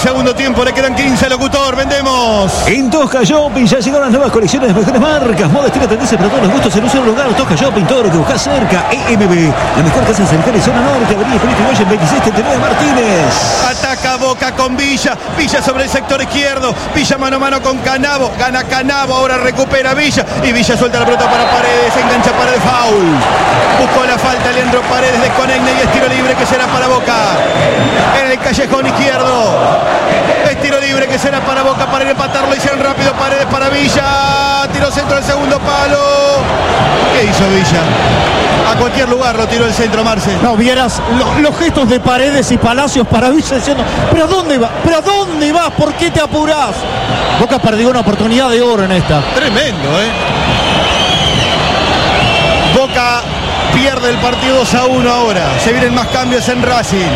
segundo tiempo, le quedan 15, locutor, vendemos. En Tosca Shopping ya llegaron las nuevas colecciones de mejores marcas, moda, estilo, tendencia para todos los gustos en un solo lugar. Tosca Shopping, todo lo que buscas cerca. EMB, la mejor casa sanitaria zona norte, avenida Hipólito Yrigoyen 2639 Martínez. Ataca Boca con Villa, Villa sobre el sector izquierdo, Villa mano a mano con Canavo, gana Canavo, ahora recupera Villa y Villa suelta la pelota para Paredes, engancha Paredes, foul. Buscó la falta Leandro Paredes, desconecta y es tiro libre que será para Boca. En el callejón izquierdo, es tiro libre que será para Boca para ir a empatarlo, hicieron rápido Paredes para Villa, tiro centro al segundo palo. ¿Qué hizo Villa? A cualquier lugar lo tiró el centro, Marce. No, vieras los gestos de Paredes y Palacios para Villa diciendo, ¿pero a dónde va? ¿Pero a dónde vas? ¿Por qué te apurás? Boca perdió una oportunidad de oro en esta. Tremendo, Boca pierde el partido 2-1 ahora. Se vienen más cambios en Racing.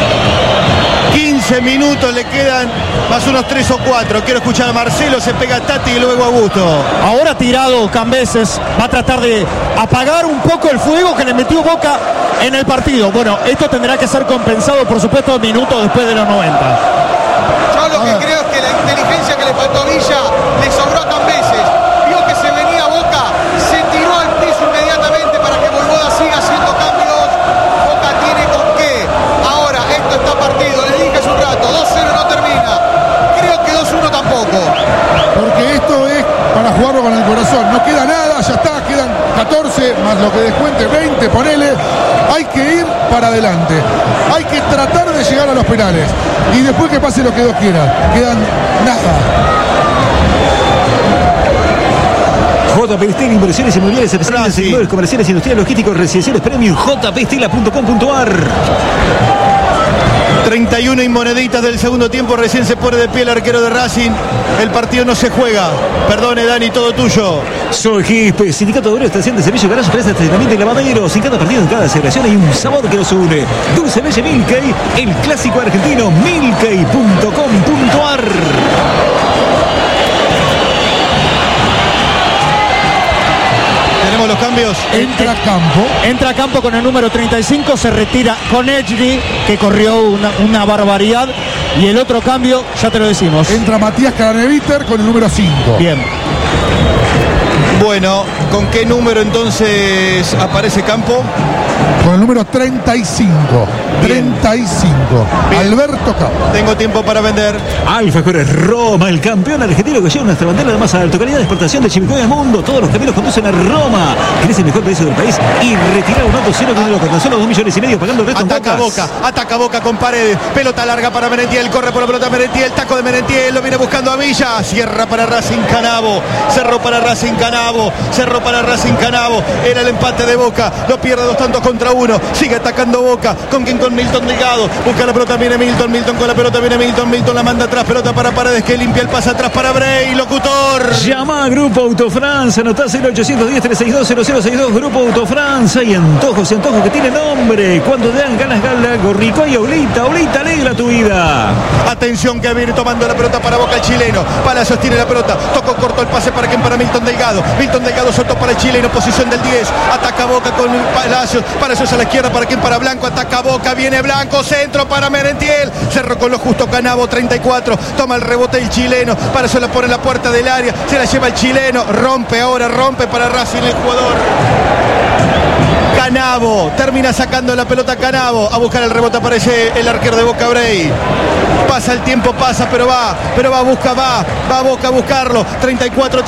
15 minutos le quedan, más unos 3 o 4. Quiero escuchar a Marcelo, se pega a Tati y luego a Augusto. Ahora tirado Cambeses, va a tratar de apagar un poco el fuego que le metió Boca en el partido. Bueno, esto tendrá que ser compensado, por supuesto, minutos después de los 90. Yo lo que creo es que la inteligencia que le faltó a Villa le sobró a Cambeses. Vio que se venía Boca, se tiró al piso inmediatamente para que Volvoda siga haciendo cambios. Boca tiene con qué. Ahora, esto está partido, les dije hace un rato, 2-0 no termina. Creo que 2-1 tampoco. Porque esto es para jugarlo con el corazón. No queda nada, ya está, quedan 14 más lo que descuente, 20, ponele. Hay que ir para adelante. Hay que tratar de llegar a los penales. Y después que pase lo que Dios quiera. Quedan nada. JP Steel, inversiones inmobiliarias, especialistas en sectores comerciales, industriales, logísticos, residenciales, premium, jpsteel.com.ar. 31 y moneditas del segundo tiempo, recién se pone de pie el arquero de Racing. El partido no se juega. Perdone, Dani, todo tuyo. Soy Gispe, Sindicato Obrero, Estación de Servicio, Garaje, Presa, Estacionamiento y Lavaderos. En cada partido, en cada celebración hay un sabor que nos une. Dulce Belle Milkey, el clásico argentino, milkey.com.ar. Tenemos los cambios. Entra a campo con el número 35, se retira con Ejri, que corrió una barbaridad. Y el otro cambio, ya te lo decimos. Entra Matías Craneviter con el número 5. Bien. Bueno, ¿con qué número entonces aparece Campo? Con el número 35. Bien. 35. Bien. Alberto Campo. Tengo tiempo para vender. Alfajores Roma, el campeón argentino que lleva nuestra bandera de más alta calidad de exportación de Chimicoy al mundo. Todos los caminos conducen a Roma. ¿Querés el mejor precio del país? Y retirar un auto 0 kilómetros con solo 2,5 millones pagando el resto en Bocas. Ataca Boca con Paredes. Pelota larga para Merentiel. Corre por la pelota Merentiel. Taco de Merentiel. Lo viene buscando a Villa. Cierra para Racing Canavo. Cerró para Racing Canavo. Cerró para Racing Canavo. Era el empate de Boca. Lo pierde 2 tantos contra 1. Sigue atacando Boca. ¿Con quién? Con Milton Delgado. Busca la pelota. Viene Milton. Milton con la pelota. Viene Milton. Milton la manda atrás. Pelota para Paredes que limpia el pase atrás para Bray. Locutor. Llama a Grupo Autofranza. Anotá 0810-362-0062. Grupo Autofranza. Y antojos que tiene nombre. Cuando te dan ganas, gala, Gorrico y Aulita. Aulita alegra tu vida. Atención que viene tomando la pelota para Boca el chileno. Palacios tiene la pelota. Tocó corto el pase para quien, para Milton Delgado. Milton Delgado soltó para el chileno. Posición del 10. Ataca Boca con Palacios. Palacios a la izquierda para quien, para Blanco. Ataca Boca. Viene Blanco. Centro para Merentiel. Cerró con lo justo Canavo. 34. Toma el rebote el chileno. Para eso la pone en la puerta del área. Se la lleva el chileno. Rompe ahora. Rompe para Racing el jugador. Canavo, termina sacando la pelota Canavo, a buscar el rebote aparece el arquero de Boca Bray. Pasa el tiempo, pasa, pero va Boca a buscarlo. 34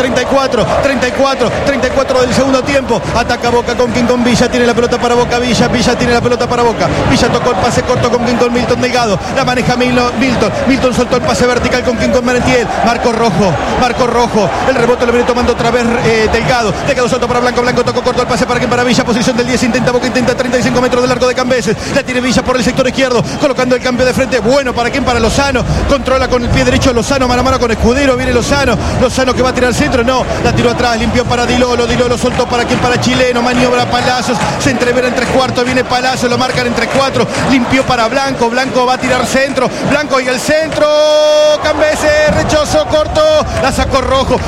del segundo tiempo. Ataca Boca con quien, con Villa, tiene la pelota para Boca, Villa tiene la pelota para Boca. Villa tocó el pase corto con quien, con Milton Delgado. La maneja Milton soltó el pase vertical con quien, con Merentiel. Marco rojo. El rebote lo viene tomando otra vez Delgado soltó para Blanco tocó corto el pase para quien, para Villa, posición del 10, Boca intenta 35 metros del arco de Cambeses. La tiene Villa por el sector izquierdo, colocando el cambio de frente. Bueno, ¿para quién? Para Lozano. Controla con el pie derecho Lozano, mano a mano con Escudero. Viene Lozano que va a tirar al centro. No, la tiró atrás, limpió para Dilolo soltó para quien, para Chileno. Maniobra Palacios, se entrevera en 3/4. Viene Palacios, lo marcan en 3/4. Limpió para Blanco va a tirar centro. Blanco y el centro. Cambeses, rechoso corto. La sacó Rojo.